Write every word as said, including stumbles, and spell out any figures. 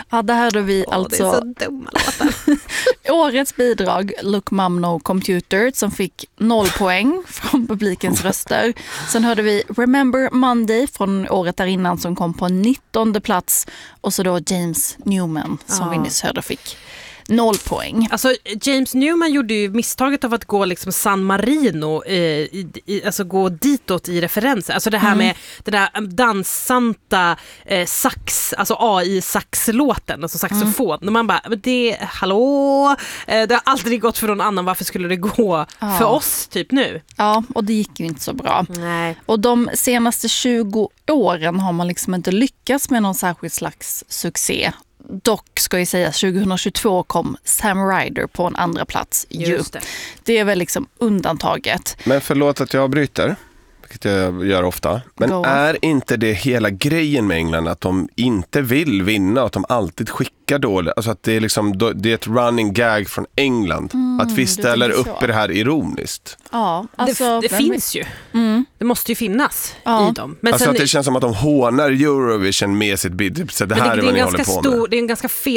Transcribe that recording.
Ja, det hörde vi Åh, alltså. det är så dumma låtar. Årets bidrag, Look Mom No Computer, som fick noll poäng från publikens röster. Sen hörde vi Remember Monday från året där innan som kom på nittonde plats. Och så då James Newman som Ja. vi nyss hörde fick noll poäng. Alltså James Newman gjorde ju misstaget av att gå liksom San Marino, eh, i, i, alltså gå ditåt i referenser. Alltså det här Mm. med det där dansanta eh, sax, alltså A I-saxlåten, alltså saxofon. Mm. Man bara, men det, hallå, eh, det har aldrig gått för någon annan, varför skulle det gå Ja. för oss typ nu? Ja, och det gick ju inte så bra. Nej. Och de senaste tjugo åren har man liksom inte lyckats med någon särskild slags succé. Dock ska jag säga, tjugohundratjugotvå kom Sam Ryder på en andra plats. Just det. Det är väl liksom undantaget. Men förlåt att jag bryter, vilket jag gör ofta. Men Go. är inte det hela grejen med England att de inte vill vinna och att de alltid skickar dåligt? Alltså att det är liksom, det är ett running gag från England. Mm, att vi ställer tänker upp så. i det här ironiskt. Ja, alltså, det det vem finns ju. Mm. Det måste ju finnas Ja. i dem. Men Alltså sen, att det känns som att de hånar Eurovision med sitt bid. Så det men här det, är det, är vad en ni ganska håller på med. stor, det är en ganska fet